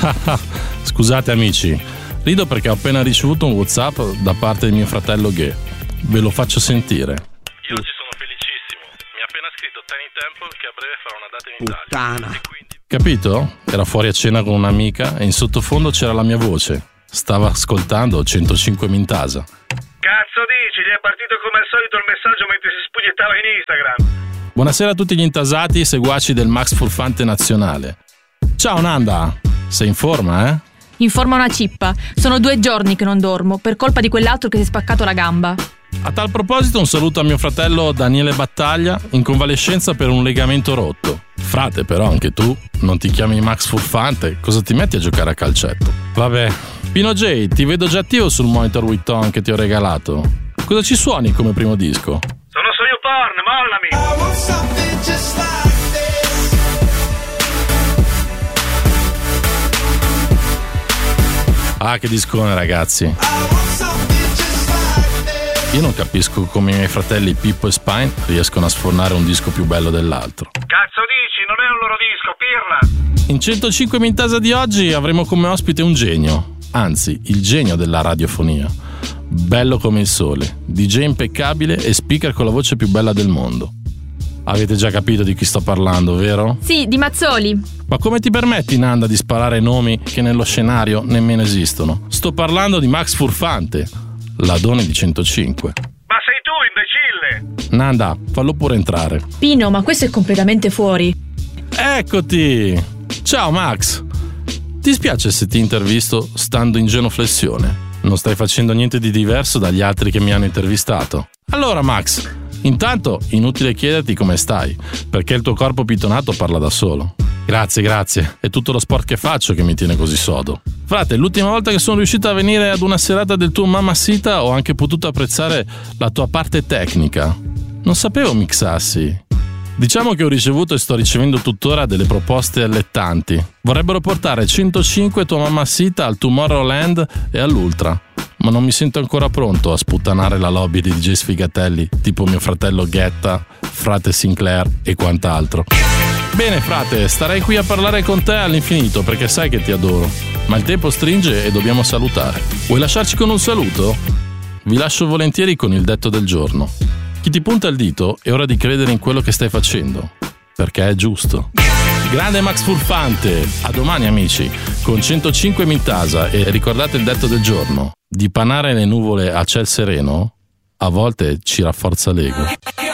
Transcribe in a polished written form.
Scusate amici, rido perché ho appena ricevuto un WhatsApp da parte di mio fratello Ghe. Ve lo faccio sentire. Io oggi sono felicissimo. Mi ha appena scritto Tiny Temple che a breve farà una data in Italia. E quindi... Capito? Era fuori a cena con un'amica e in sottofondo c'era la mia voce. Stava ascoltando 105 Mintasa. Cazzo dici? Gli è partito come al solito il messaggio mentre si spugnettava in Instagram. Buonasera a tutti gli intasati e seguaci del Max Furfante Nazionale. Ciao Nanda, sei in forma, eh? In forma una cippa. Sono 2 giorni che non dormo per colpa di quell'altro che si è spaccato la gamba. A tal proposito un saluto a mio fratello Daniele Battaglia, in convalescenza per un legamento rotto. Frate, però anche tu non ti chiami Max Furfante, cosa ti metti a giocare a calcetto? Vabbè, Pino J, ti vedo già attivo sul monitor Witton che ti ho regalato. Cosa ci suoni come primo disco? Sono su YouPorn, mollami! Ah, che discone ragazzi. Io non capisco come i miei fratelli Pippo e Spine riescono a sfornare un disco più bello dell'altro. Cazzo dici? Non è un loro disco, pirla! In 105 Mintasa di oggi avremo come ospite un genio, anzi il genio della radiofonia. Bello come il sole, DJ impeccabile e speaker con la voce più bella del mondo. Avete già capito di chi sto parlando, vero? Sì, di Mazzoli. Ma come ti permetti, Nanda, di sparare nomi che nello scenario nemmeno esistono? Sto parlando di Max Furfante, l'Adone di 105. Ma sei tu, imbecille! Nanda, fallo pure entrare. Pino, ma questo è completamente fuori. Eccoti! Ciao Max! Ti spiace se ti intervisto stando in genuflessione? Non stai facendo niente di diverso dagli altri che mi hanno intervistato. Allora Max, intanto inutile chiederti come stai, perché il tuo corpo pitonato parla da solo. Grazie, è tutto lo sport che faccio che mi tiene così sodo. Frate, l'ultima volta che sono riuscito a venire ad una serata del tuo Mamacita ho anche potuto apprezzare la tua parte tecnica. Non sapevo mixassi. Diciamo che ho ricevuto e sto ricevendo tuttora delle proposte allettanti. Vorrebbero portare 105 tua Mamacita al Tomorrowland e all'Ultra, ma non mi sento ancora pronto a sputtanare la lobby di DJ sfigatelli tipo mio fratello Guetta, frate Sinclair e quant'altro. Bene frate, starei qui a parlare con te all'infinito perché sai che ti adoro, ma il tempo stringe e dobbiamo salutare. Vuoi lasciarci con un saluto? Vi lascio volentieri con il detto del giorno. Chi ti punta il dito è ora di credere in quello che stai facendo, perché è giusto. Grande Max Furfante, a domani amici, con 105 Mintasa e ricordate il detto del giorno, dipanare le nuvole a ciel sereno a volte ci rafforza l'ego.